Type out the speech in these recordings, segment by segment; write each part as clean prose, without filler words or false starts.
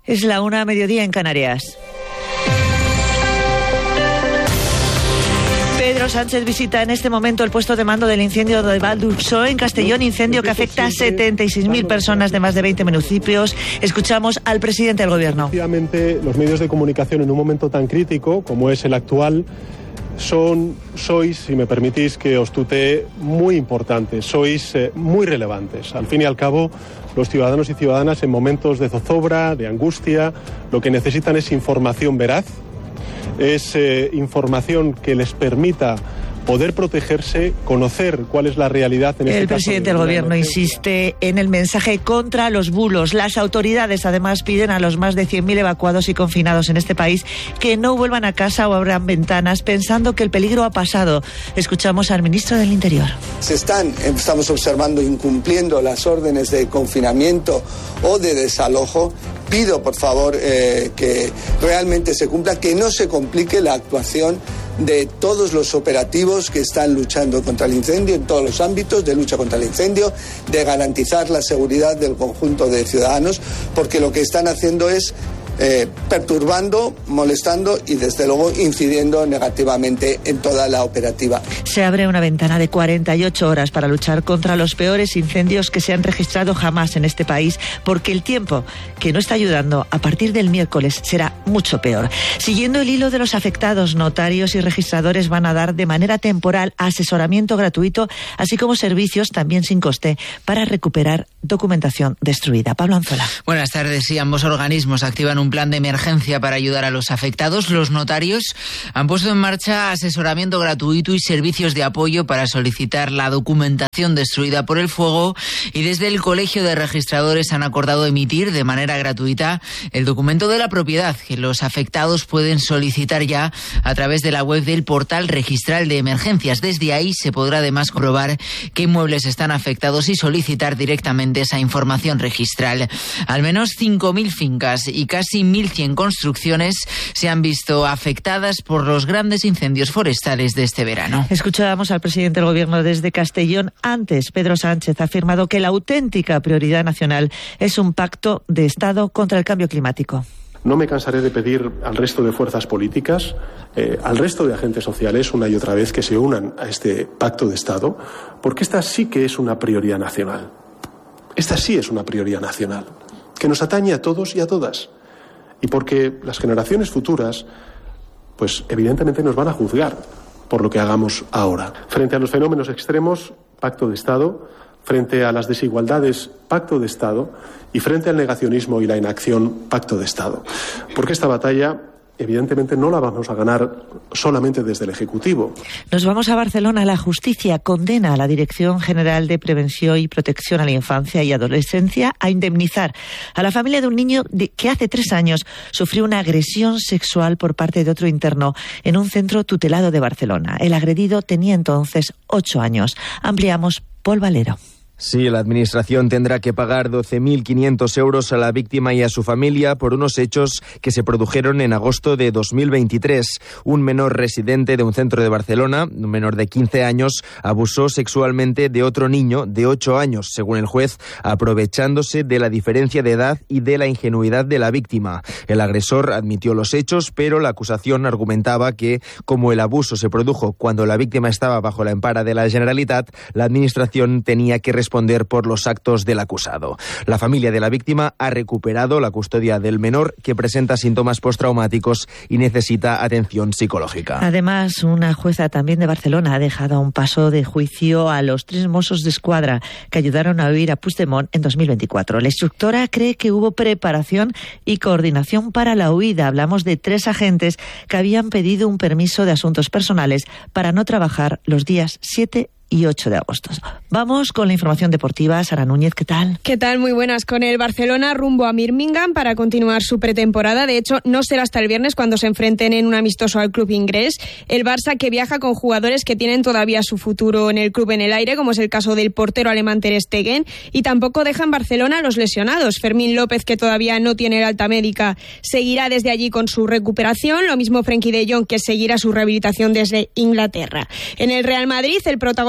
Es la 1:00, mediodía en Canarias. Pedro Sánchez visita en este momento el puesto de mando del incendio de Val d'Ursó en Castellón, incendio que afecta a 76.000 personas de más de 20 municipios. Escuchamos al presidente del Gobierno. Efectivamente, los medios de comunicación en un momento tan crítico como es el actual sois, si me permitís que os tutee, muy importantes, sois muy relevantes. Al fin y al cabo, los ciudadanos y ciudadanas en momentos de zozobra, de angustia, lo que necesitan es información veraz, es información que les permita poder protegerse, conocer cuál es la realidad en este caso. El presidente del Gobierno insiste en el mensaje contra los bulos. Las autoridades además piden a los más de 100.000 evacuados y confinados en este país que no vuelvan a casa o abran ventanas pensando que el peligro ha pasado. Escuchamos al ministro del Interior. Estamos observando incumpliendo las órdenes de confinamiento o de desalojo. Pido, por favor, que realmente se cumpla, que no se complique la actuación de todos los operativos que están luchando contra el incendio en todos los ámbitos de lucha contra el incendio, de garantizar la seguridad del conjunto de ciudadanos, porque lo que están haciendo es perturbando, molestando y desde luego incidiendo negativamente en toda la operativa. Se abre una ventana de 48 horas para luchar contra los peores incendios que se han registrado jamás en este país, porque el tiempo que no está ayudando a partir del miércoles será mucho peor. Siguiendo el hilo de los afectados, notarios y registradores van a dar de manera temporal asesoramiento gratuito, así como servicios también sin coste para recuperar documentación destruida. Pablo Anzola. Buenas tardes. Sí, ambos organismos activan un plan de emergencia para ayudar a los afectados. Los notarios han puesto en marcha asesoramiento gratuito y servicios de apoyo para solicitar la documentación destruida por el fuego, y desde el Colegio de Registradores han acordado emitir de manera gratuita el documento de la propiedad que los afectados pueden solicitar ya a través de la web del portal registral de emergencias. Desde ahí se podrá además comprobar qué inmuebles están afectados y solicitar directamente esa información registral. Al menos 5.000 fincas y casi 1.100 construcciones se han visto afectadas por los grandes incendios forestales de este verano. Escuchábamos al presidente del Gobierno desde Castellón. Antes, Pedro Sánchez ha afirmado que la auténtica prioridad nacional es un pacto de Estado contra el cambio climático. No me cansaré de pedir al resto de fuerzas políticas, al resto de agentes sociales, una y otra vez, que se unan a este pacto de Estado, porque esta sí que es una prioridad nacional. Esta sí es una prioridad nacional, que nos atañe a todos y a todas. Y porque las generaciones futuras, pues evidentemente nos van a juzgar por lo que hagamos ahora. Frente a los fenómenos extremos, pacto de Estado. Frente a las desigualdades, pacto de Estado. Y frente al negacionismo y la inacción, pacto de Estado. Porque esta batalla, evidentemente, no la vamos a ganar solamente desde el Ejecutivo. Nos vamos a Barcelona. La justicia condena a la Dirección General de Prevención y Protección a la Infancia y Adolescencia a indemnizar a la familia de un niño que hace 3 años sufrió una agresión sexual por parte de otro interno en un centro tutelado de Barcelona. El agredido tenía entonces 8 años. Ampliamos, Paul Valero. Sí, la Administración tendrá que pagar 12.500 euros a la víctima y a su familia por unos hechos que se produjeron en agosto de 2023. Un menor residente de un centro de Barcelona, un menor de 15 años, abusó sexualmente de otro niño de 8 años, según el juez, aprovechándose de la diferencia de edad y de la ingenuidad de la víctima. El agresor admitió los hechos, pero la acusación argumentaba que, como el abuso se produjo cuando la víctima estaba bajo la empara de la Generalitat, la Administración tenía que responder por los actos del acusado. La familia de la víctima ha recuperado la custodia del menor, que presenta síntomas postraumáticos y necesita atención psicológica. Además, una jueza también de Barcelona ha dejado a un paso de juicio a los 3 Mossos d'Esquadra que ayudaron a huir a Puigdemont en 2024. La instructora cree que hubo preparación y coordinación para la huida. Hablamos de 3 agentes que habían pedido un permiso de asuntos personales para no trabajar los días 7 y 8 de agosto. Vamos con la información deportiva. Sara Núñez, ¿qué tal? ¿Qué tal? Muy buenas. Con el Barcelona rumbo a Birmingham para continuar su pretemporada. De hecho, no será hasta el viernes cuando se enfrenten en un amistoso al club inglés. El Barça, que viaja con jugadores que tienen todavía su futuro en el club en el aire, como es el caso del portero alemán Ter Stegen, y tampoco deja en Barcelona a los lesionados. Fermín López, que todavía no tiene el alta médica, seguirá desde allí con su recuperación. Lo mismo Frenkie de Jong, que seguirá su rehabilitación desde Inglaterra. En el Real Madrid, el protagonista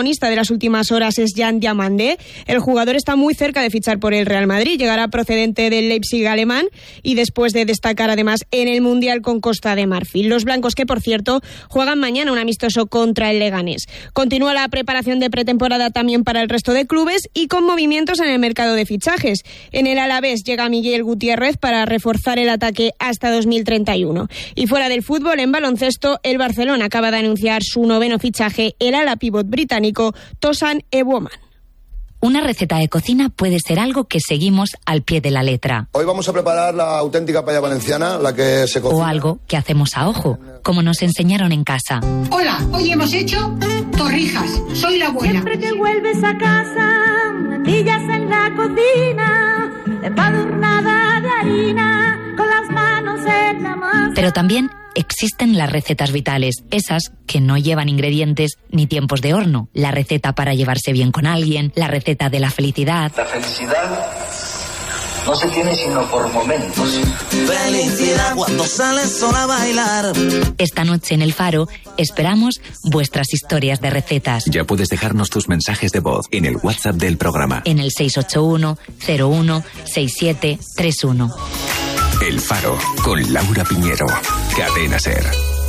protagonista de las últimas horas es Jan Diamandé. El jugador está muy cerca de fichar por el Real Madrid. Llegará procedente del Leipzig alemán y después de destacar además en el Mundial con Costa de Marfil. Los blancos que, por cierto, juegan mañana un amistoso contra el Leganés. Continúa la preparación de pretemporada también para el resto de clubes y con movimientos en el mercado de fichajes. En el Alavés llega Miguel Gutiérrez para reforzar el ataque hasta 2031. Y fuera del fútbol, en baloncesto, el Barcelona acaba de anunciar su 9º fichaje, el ala pívot británico Tosan Eboman. Una receta de cocina puede ser algo que seguimos al pie de la letra. Hoy vamos a preparar la auténtica paella valenciana, la que se cocina. O algo que hacemos a ojo, como nos enseñaron en casa. Hola, hoy hemos hecho torrijas. Soy la abuela. Siempre que vuelves a casa, natillas en la cocina, empadurnada de harina, con las manos en la masa. Pero también existen las recetas vitales, esas que no llevan ingredientes ni tiempos de horno. La receta para llevarse bien con alguien, la receta de la felicidad. La felicidad no se tiene sino por momentos. Felicidad cuando sales sola a bailar. Esta noche en El Faro esperamos vuestras historias de recetas. Ya puedes dejarnos tus mensajes de voz en el WhatsApp del programa. En el 681 01 6731. El Faro, con Laura Piñero. Cadena SER.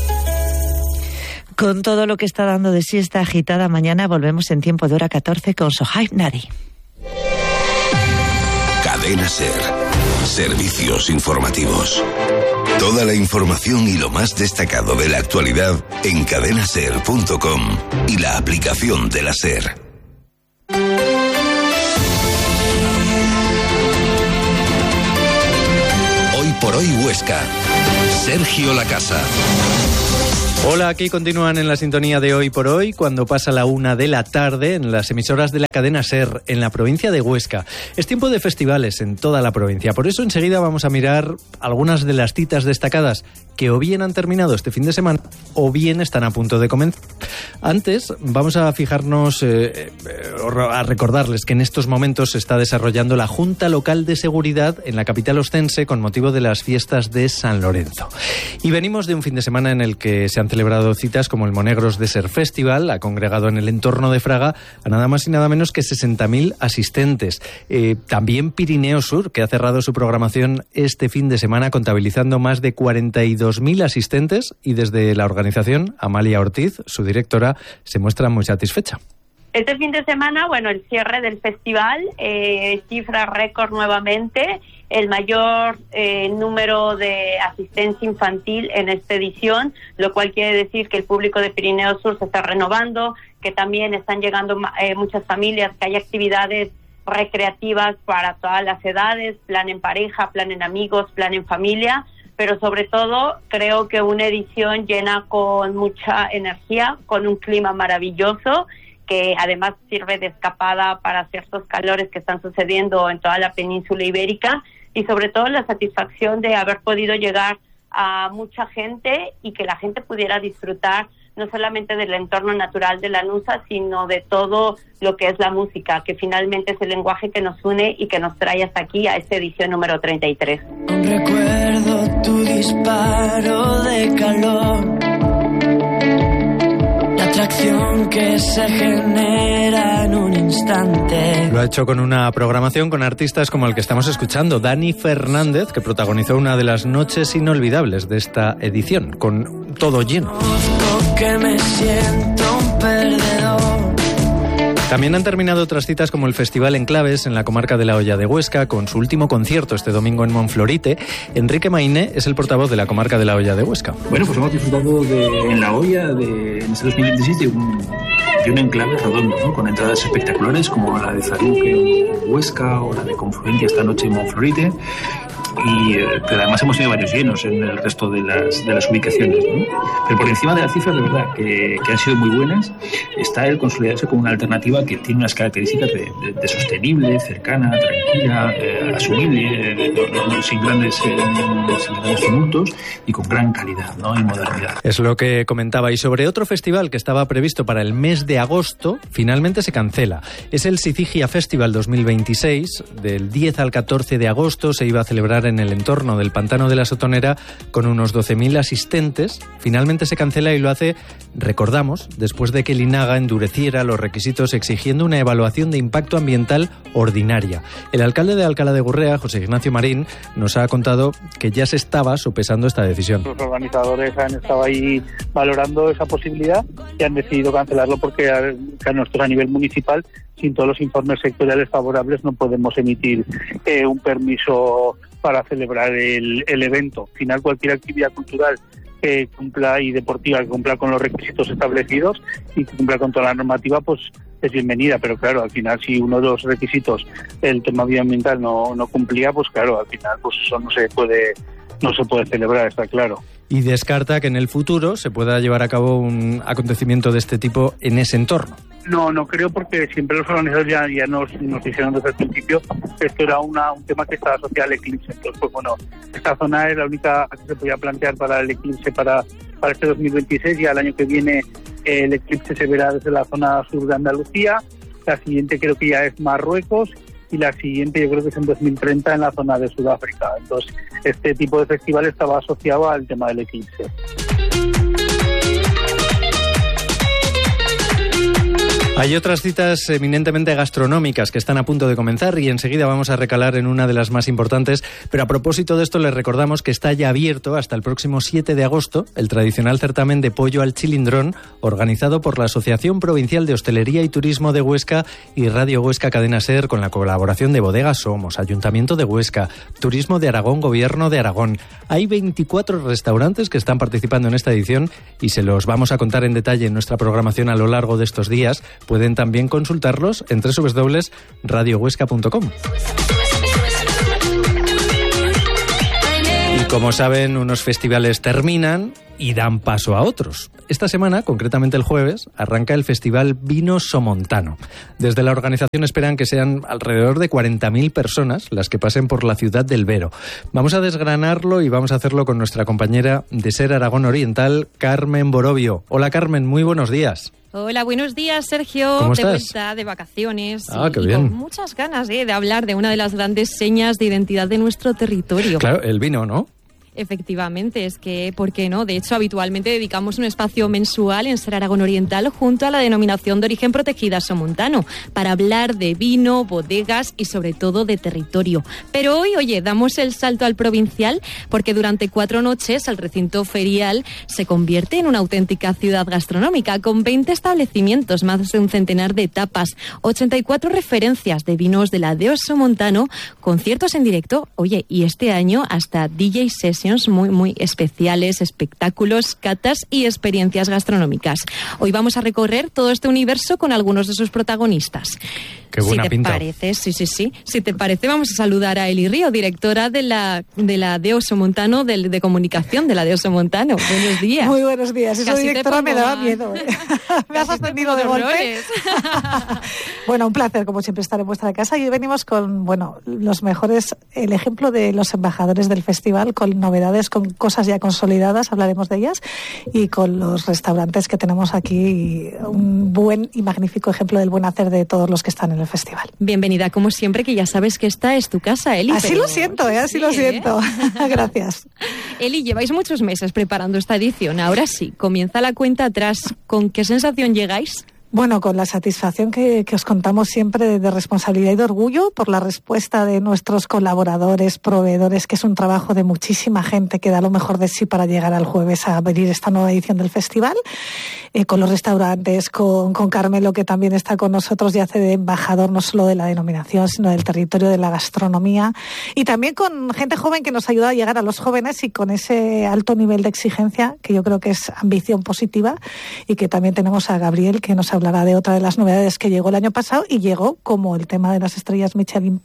Con todo lo que está dando de sí esta agitada mañana, volvemos en tiempo de hora 14 con Sohaib Nadi. Cadena SER. Servicios informativos. Toda la información y lo más destacado de la actualidad en cadenaser.com y la aplicación de la SER. Por hoy Huesca. Sergio Lacasa. Hola, aquí continúan en la sintonía de Hoy por Hoy, cuando pasa la 1 de la tarde en las emisoras de la cadena SER, en la provincia de Huesca. Es tiempo de festivales en toda la provincia, por eso enseguida vamos a mirar algunas de las citas destacadas que o bien han terminado este fin de semana o bien están a punto de comenzar. Antes vamos a fijarnos, a recordarles que en estos momentos se está desarrollando la Junta Local de Seguridad en la capital ostense con motivo de las fiestas de San Lorenzo. Y venimos de un fin de semana en el que se han celebrado citas como el Monegros Desert Festival, ha congregado en el entorno de Fraga a nada más y nada menos que 60.000 asistentes. También Pirineo Sur, que ha cerrado su programación este fin de semana contabilizando más de 42.000 asistentes, y desde la organización, Amalia Ortiz, su directora, se muestra muy satisfecha. Este fin de semana, el cierre del festival, cifra récord nuevamente, el mayor número de asistencia infantil en esta edición, lo cual quiere decir que el público de Pirineo Sur se está renovando, que también están llegando muchas familias, que hay actividades recreativas para todas las edades, plan en pareja, plan en amigos, plan en familia, pero sobre todo creo que una edición llena con mucha energía, con un clima maravilloso, que además sirve de escapada para ciertos calores que están sucediendo en toda la península ibérica, y sobre todo la satisfacción de haber podido llegar a mucha gente y que la gente pudiera disfrutar no solamente del entorno natural de Lanuza, sino de todo lo que es la música, que finalmente es el lenguaje que nos une y que nos trae hasta aquí a esta edición número 33. Recuerdo tu disparo de calor, la atracción que se genera en un instante. Lo ha hecho con una programación con artistas como el que estamos escuchando, Dani Fernández, que protagonizó una de las noches inolvidables de esta edición, con todo lleno. Que me siento un perdedor. También han terminado otras citas como el Festival Enclaves en la comarca de La Hoya de Huesca, con su último concierto este domingo en Monflorite. Enrique Mainé es el portavoz de la comarca de La Hoya de Huesca. Bueno, pues hemos disfrutado en La Hoya en este 2016 de un enclave redondo, ¿no? Con entradas espectaculares como la de Zaruc en Huesca o la de Confluencia esta noche en Monflorite. Y pero además hemos tenido varios llenos en el resto de las ubicaciones, ¿no? Pero por encima de las cifras de verdad que han sido muy buenas está el consolidarse como una alternativa que tiene unas características de sostenible, cercana, tranquila, asumible, sin grandes tumultos y con gran calidad, ¿no? Y modernidad. Es lo que comentaba. Y sobre otro festival que estaba previsto para el mes de agosto, finalmente se cancela. Es el Sicigia Festival 2026. Del 10 al 14 de agosto se iba a celebrar celebrar en el entorno del Pantano de la Sotonera con unos 12.000 asistentes. Finalmente se cancela y lo hace, recordamos, después de que el INAGA endureciera los requisitos exigiendo una evaluación de impacto ambiental ordinaria. El alcalde de Alcalá de Gurrea, José Ignacio Marín, nos ha contado que ya se estaba sopesando esta decisión. Los organizadores han estado ahí valorando esa posibilidad y han decidido cancelarlo porque nosotros a nivel municipal, sin todos los informes sectoriales favorables, no podemos emitir un permiso para celebrar el evento. Al final, cualquier actividad cultural que cumpla y deportiva que cumpla con los requisitos establecidos y que cumpla con toda la normativa, pues es bienvenida, pero claro, al final si uno de los requisitos, el tema medioambiental, no cumplía, pues claro, al final pues eso no se puede celebrar, está claro. Y descarta que en el futuro se pueda llevar a cabo un acontecimiento de este tipo en ese entorno. No creo, porque siempre los organizadores ya nos dijeron desde el principio que esto era un tema que estaba asociado al eclipse. Entonces, pues bueno, esta zona es la única que se podía plantear para el eclipse para este 2026, y al año que viene el eclipse se verá desde la zona sur de Andalucía. La siguiente creo que ya es Marruecos, y la siguiente yo creo que es en 2030 en la zona de Sudáfrica. Entonces, este tipo de festival estaba asociado al tema del eclipse. Hay otras citas eminentemente gastronómicas que están a punto de comenzar y enseguida vamos a recalar en una de las más importantes. Pero a propósito de esto, les recordamos que está ya abierto hasta el próximo 7 de agosto el tradicional certamen de pollo al chilindrón, organizado por la Asociación Provincial de Hostelería y Turismo de Huesca y Radio Huesca Cadena SER, con la colaboración de Bodegas Somos, Ayuntamiento de Huesca, Turismo de Aragón, Gobierno de Aragón. Hay 24 restaurantes que están participando en esta edición y se los vamos a contar en detalle en nuestra programación a lo largo de estos días. Pueden también consultarlos en www.radiohuesca.com. Y como saben, unos festivales terminan y dan paso a otros. Esta semana, concretamente el jueves, arranca el Festival Vino Somontano. Desde la organización esperan que sean alrededor de 40.000 personas las que pasen por la ciudad del Vero. Vamos a desgranarlo y vamos a hacerlo con nuestra compañera de SER Aragón Oriental, Carmen Borovio. Hola Carmen, muy buenos días. Hola, buenos días, Sergio. ¿Cómo estás? De vuelta de vacaciones. Qué bien. Con muchas ganas de hablar de una de las grandes señas de identidad de nuestro territorio. Claro, el vino, ¿no? Efectivamente, es que, ¿por qué no? De hecho, habitualmente dedicamos un espacio mensual en SER Aragón Oriental junto a la denominación de origen protegida Somontano para hablar de vino, bodegas y sobre todo de territorio. Pero hoy, damos el salto al provincial porque durante 4 noches el recinto ferial se convierte en una auténtica ciudad gastronómica con 20 establecimientos, más de un centenar de tapas, 84 referencias de vinos de la Dehors Somontano, conciertos en directo, y este año hasta DJ sessions muy especiales, espectáculos, catas y experiencias gastronómicas. Hoy vamos a recorrer todo este universo con algunos de sus protagonistas. Qué buena pinta. Parece, sí. Si te parece, vamos a saludar a Eli Río, directora de la Dehors Somontano, de comunicación de la Dehors Somontano. Buenos días. Muy buenos días. Eso directora me daba miedo. Me has sorprendido de golpe. Bueno, un placer, como siempre, estar en vuestra casa. Y hoy venimos con, los mejores, el ejemplo de los embajadores del festival, con novedades, con cosas ya consolidadas, hablaremos de ellas, y con los restaurantes que tenemos aquí, un buen y magnífico ejemplo del buen hacer de todos los que están en el festival. Bienvenida, como siempre, que ya sabes que esta es tu casa, Eli. Así lo siento, así lo siento. Gracias. Eli, lleváis muchos meses preparando esta edición. Ahora sí, comienza la cuenta atrás. ¿Con qué sensación llegáis? Bueno, con la satisfacción que os contamos siempre de responsabilidad y de orgullo por la respuesta de nuestros colaboradores, proveedores, que es un trabajo de muchísima gente que da lo mejor de sí para llegar al jueves a abrir esta nueva edición del festival. Con los restaurantes, con Carmelo, que también está con nosotros y hace de embajador no solo de la denominación, sino del territorio de la gastronomía. Y también con gente joven que nos ayuda a llegar a los jóvenes y con ese alto nivel de exigencia, que yo creo que es ambición positiva, y que también tenemos a Gabriel, que nos hablará de otra de las novedades que llegó el año pasado y llegó como el tema de las estrellas Michelin,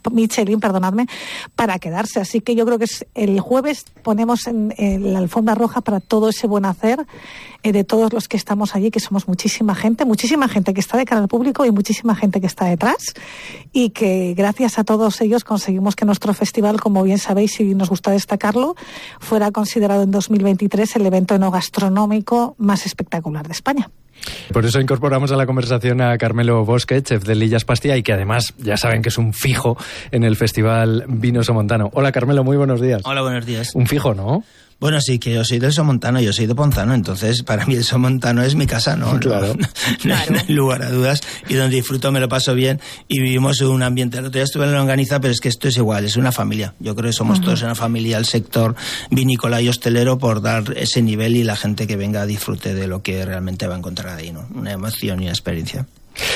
para quedarse. Así que yo creo que el jueves ponemos en la alfombra roja para todo ese buen hacer de todos los que estamos allí, que somos muchísima gente que está de cara al público y muchísima gente que está detrás, y que gracias a todos ellos conseguimos que nuestro festival, como bien sabéis y nos gusta destacarlo, fuera considerado en 2023 el evento enogastronómico más espectacular de España. Por eso incorporamos a la conversación a Carmelo Bosque, chef de Lillas Pastia, y que además ya saben que es un fijo en el Festival Vino Somontano. Hola Carmelo, muy buenos días. Hola, buenos días. Un fijo, ¿no? Bueno, sí, que yo soy del Somontano, yo soy de Ponzano, entonces para mí el Somontano es mi casa, ¿no? Claro. No hay lugar a dudas, y donde disfruto, me lo paso bien, y vivimos en un ambiente. El otro día estuve en Longaniza, pero es que esto es igual, es una familia. Yo creo que somos todos una familia, el sector vinícola y hostelero, por dar ese nivel y la gente que venga disfrute de lo que realmente va a encontrar ahí, ¿no? Una emoción y una experiencia.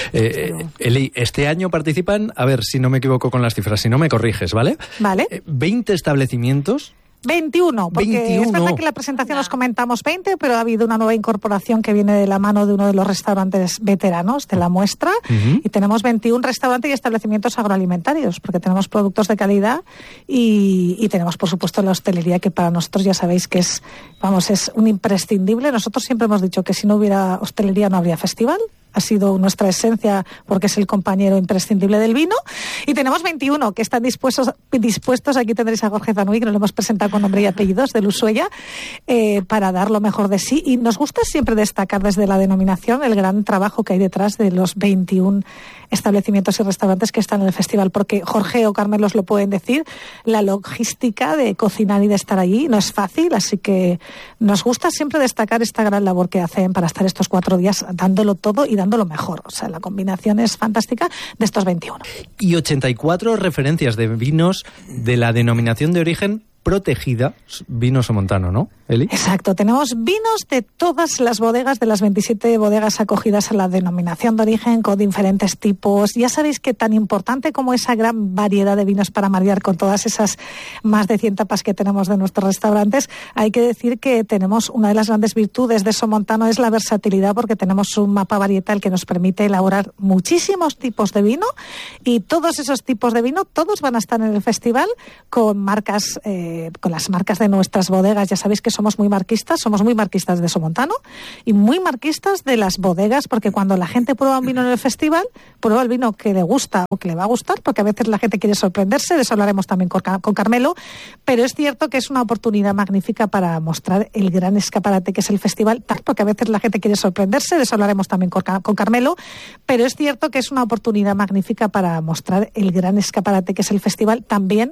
Eli, este año participan, a ver si no me equivoco con las cifras, si no me corriges, ¿vale? Vale. 20 establecimientos. 21, porque 21. Es verdad que en la presentación nos comentamos 20, pero ha habido una nueva incorporación que viene de la mano de uno de los restaurantes veteranos de la muestra, y tenemos 21 restaurantes y establecimientos agroalimentarios, porque tenemos productos de calidad y tenemos, por supuesto, la hostelería, que para nosotros ya sabéis que es un imprescindible. Nosotros siempre hemos dicho que si no hubiera hostelería no habría festival. Ha sido nuestra esencia porque es el compañero imprescindible del vino. Y tenemos 21 que están dispuestos. Aquí tendréis a Jorge Zanuy, que nos lo hemos presentado con nombre y apellidos, del Ushuaia, para dar lo mejor de sí. Y nos gusta siempre destacar desde la denominación el gran trabajo que hay detrás de los 21 establecimientos y restaurantes que están en el festival, porque Jorge o Carmelo os lo pueden decir, la logística de cocinar y de estar allí no es fácil, así que nos gusta siempre destacar esta gran labor que hacen para estar estos 4 días dándolo todo y dándolo mejor. O sea, la combinación es fantástica de estos 21. Y 84 referencias de vinos de la denominación de origen protegida, vino somontano, ¿no, Eli? Exacto, tenemos vinos de todas las bodegas, de las 27 bodegas acogidas a la denominación de origen, con diferentes tipos. Ya sabéis que tan importante como esa gran variedad de vinos para marear con todas esas más de 100 tapas que tenemos de nuestros restaurantes, hay que decir que tenemos una de las grandes virtudes de Somontano es la versatilidad, porque tenemos un mapa varietal que nos permite elaborar muchísimos tipos de vino, y todos esos tipos de vino, todos van a estar en el festival con marcas, con las marcas de nuestras bodegas. Ya sabéis que somos muy marquistas de Somontano y muy marquistas de las bodegas, porque cuando la gente prueba un vino en el festival, prueba el vino que le gusta o que le va a gustar, porque a veces la gente quiere sorprenderse, de eso hablaremos también con Carmelo, pero es cierto que es una oportunidad magnífica para mostrar el gran escaparate que es el festival, porque a veces la gente quiere sorprenderse, de eso hablaremos también con Carmelo, pero es cierto que es una oportunidad magnífica para mostrar el gran escaparate que es el festival, también